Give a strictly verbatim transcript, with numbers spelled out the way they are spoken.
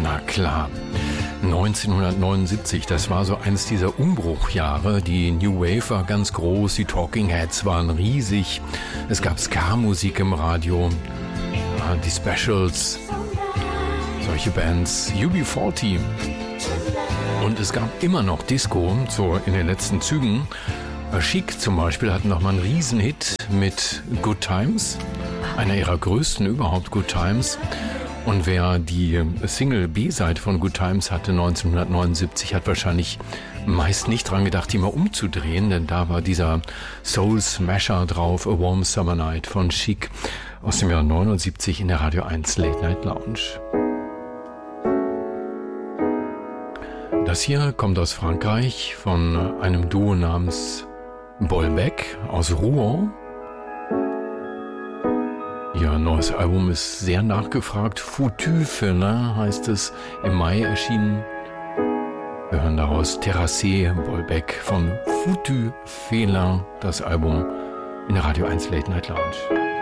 Na klar. neunzehnhundertneunundsiebzig, das war so eines dieser Umbruchjahre. Die New Wave war ganz groß, die Talking Heads waren riesig. Es gab Ska-Musik im Radio, die Specials, solche Bands, U B vierzig. Und es gab immer noch Disco, so in den letzten Zügen. Chic zum Beispiel hatten noch mal einen Riesenhit mit Good Times, einer ihrer größten überhaupt, Good Times. Und wer die Single-B-Seite von Good Times hatte neunzehnhundertneunundsiebzig, hat wahrscheinlich meist nicht dran gedacht, die mal umzudrehen, denn da war dieser Soul-Smasher drauf, A Warm Summer Night von Chic aus dem Jahr neunundsiebzig in der Radio eins Late Night Lounge. Das hier kommt aus Frankreich von einem Duo namens Bolbec aus Rouen. Ihr neues Album ist sehr nachgefragt. Foutu Felin heißt es, im Mai erschienen. Wir hören daraus Terrassé Bolbec von Foutu Felin, das Album in der Radio eins Late Night Lounge.